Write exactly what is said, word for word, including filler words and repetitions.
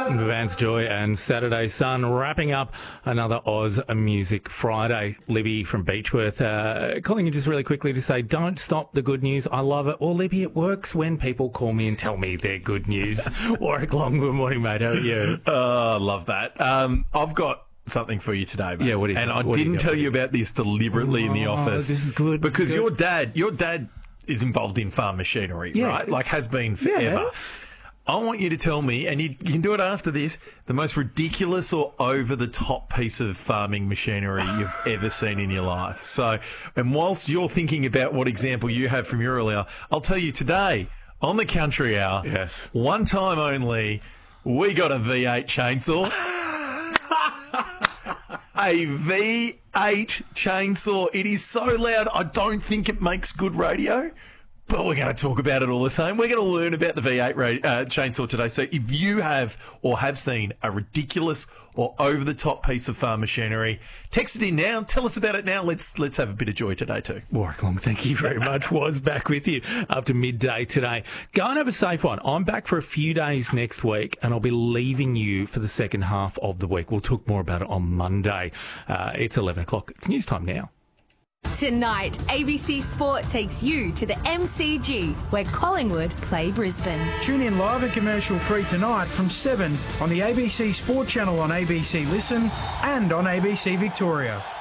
Vance Joy and Saturday Sun wrapping up another Oz Music Friday. Libby from Beechworth uh, calling you just really quickly to say, don't stop the good news. I love it. Or, Libby, it works when people call me and tell me their good news. Warwick Long, good morning, mate. How are you? Oh, I love that. Um, I've got something for you today, mate. Yeah, what do you And got? I What do you didn't got? tell you about this deliberately in the Oh, office. this is good. This Because is your good. dad, your dad is involved in farm machinery, Yes. right? Like has been forever. Yes. I want you to tell me, and you, you can do it after this, the most ridiculous or over-the-top piece of farming machinery you've ever seen in your life. So, and whilst you're thinking about what example you have from your earlier, I'll tell you today, on the Country Hour, Yes. one time only, we got a V eight chainsaw. A V eight chainsaw. It is so loud, I don't think it makes good radio. But we're going to talk about it all the same. We're going to learn about the V eight ra- uh, chainsaw today. So if you have or have seen a ridiculous or over-the-top piece of farm machinery, text it in now. Tell us about it now. Let's let's have a bit of joy today too. Warwick Long, thank you very much. Was back with you after midday today. Go and have a safe one. I'm back for a few days next week, and I'll be leaving you for the second half of the week. We'll talk more about it on Monday. Uh, it's eleven o'clock. It's news time now. Tonight, A B C Sport takes you to the M C G, where Collingwood play Brisbane. Tune in live and commercial free tonight from seven on the A B C Sport channel on A B C Listen and on A B C Victoria.